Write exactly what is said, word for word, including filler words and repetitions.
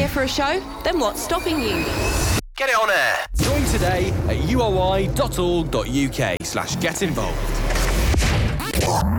here for a show? Then what's stopping you? Get it on air. Join today at uoi.org.uk slash get involved.